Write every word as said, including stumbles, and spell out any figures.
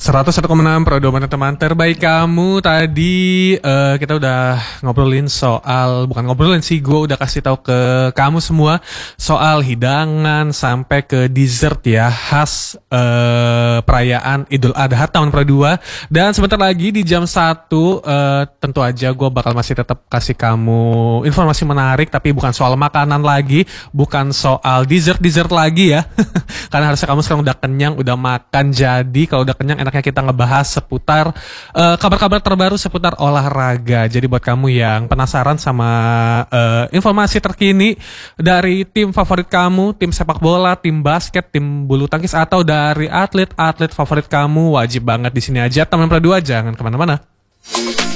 seratus satu koma enam Pro dua teman terbaik kamu. Tadi uh, kita udah ngobrolin soal, bukan ngobrolin sih, gue udah kasih tahu ke kamu semua soal hidangan sampai ke dessert ya, khas uh, perayaan Idul Adha tahun Pro dua. Dan sebentar lagi di jam satu uh, tentu aja gue bakal masih tetap kasih kamu informasi menarik, tapi bukan soal makanan lagi, bukan soal dessert-dessert lagi ya. Karena harusnya kamu sekarang udah kenyang, udah makan. Jadi kalau udah kenyang, enaknya kita ngebahas seputar uh, kabar-kabar terbaru seputar olahraga. Jadi buat kamu yang penasaran sama uh, informasi terkini dari tim favorit kamu, tim sepak bola, tim basket, tim bulu tangkis, atau dari atlet-atlet favorit kamu, wajib banget di sini aja. Teman Pro dua, jangan kemana-mana.